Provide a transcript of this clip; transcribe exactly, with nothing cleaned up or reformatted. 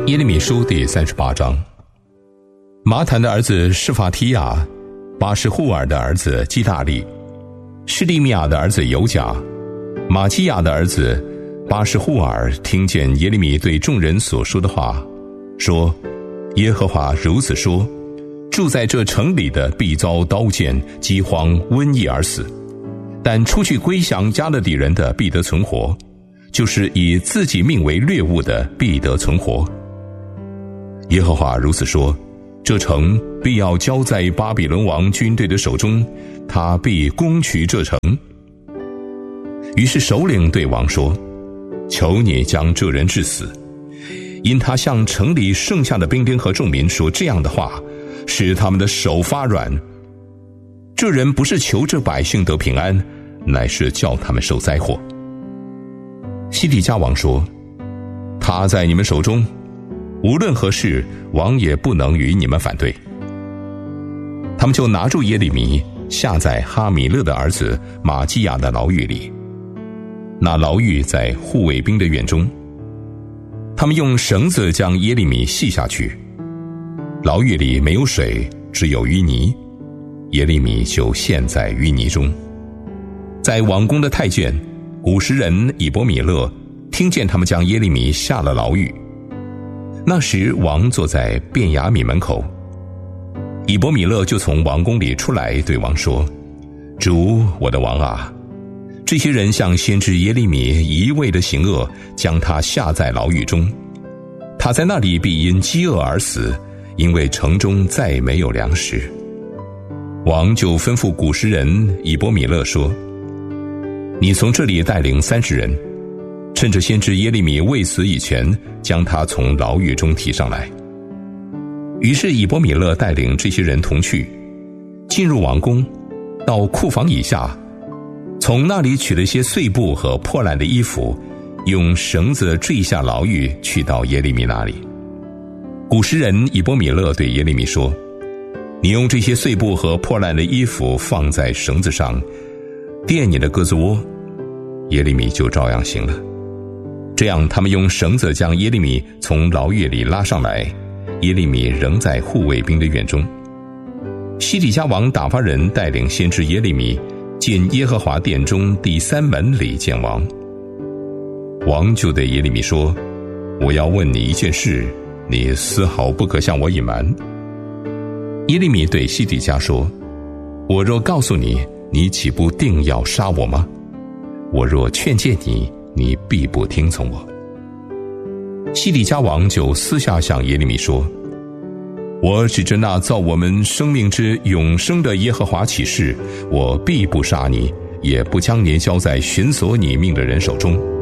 耶利米书第三十八章。马坦的儿子示法提亚，巴什户尔的儿子基大利，施利米亚的儿子犹甲，马基亚的儿子巴什户尔听见耶利米对众人所说的话，说：耶和华如此说，住在这城里的必遭刀剑、饥荒、瘟疫而死，但出去归降加勒底人的必得存活，就是以自己命为掠物的必得存活。耶和华如此说，这城必要交在巴比伦王军队的手中，他必攻取这城。于是首领对王说：求你将这人治死，因他向城里剩下的兵丁和众民说这样的话，使他们的手发软。这人不是求这百姓得平安，乃是叫他们受灾祸。西底家王说：他在你们手中，无论何事，王也不能与你们反对。他们就拿住耶利米，下在哈米勒的儿子马基亚的牢狱里。那牢狱在护卫兵的院中。他们用绳子将耶利米系下去。牢狱里没有水，只有淤泥，耶利米就陷在淤泥中。在王宫的太监古时人以伯米勒听见他们将耶利米下了牢狱。那时王坐在便雅悯门口，以伯米勒就从王宫里出来，对王说：主我的王啊，这些人向先知耶利米一味的行恶，将他下在牢狱中，他在那里必因饥饿而死，因为城中再没有粮食。王就吩咐古时人以伯米勒说：你从这里带领三十人，趁着先知耶利米未死以前，将他从牢狱中提上来。于是以伯米勒带领这些人同去，进入王宫，到库房以下，从那里取了一些碎布和破烂的衣服，用绳子坠下牢狱，去到耶利米那里。古时人以伯米勒对耶利米说：你用这些碎布和破烂的衣服放在绳子上，垫你的鸽子窝。耶利米就照样行了。这样他们用绳子将耶利米从牢狱里拉上来，耶利米仍在护卫兵的院中。西底家王打发人带领先知耶利米进耶和华殿中第三门里见王。王就对耶利米说：我要问你一件事，你丝毫不可向我隐瞒。耶利米对西底家说：我若告诉你，你岂不定要杀我吗？我若劝诫你，你必不听从我。西底家王就私下向耶利米说：我指着那造我们生命之永生的耶和华起誓，我必不杀你，也不将你交在寻索你命的人手中。